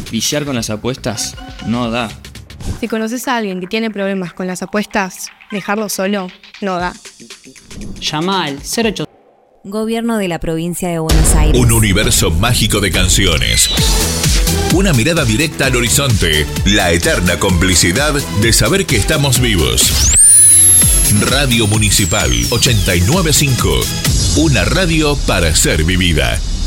Viciar con las apuestas no da. Si conoces a alguien que tiene problemas con las apuestas, dejarlo solo no da. Llama al 08. Gobierno de la provincia de Buenos Aires. Un universo mágico de canciones. Una mirada directa al horizonte. La eterna complicidad de saber que estamos vivos. Radio Municipal 895. Una radio para ser vivida.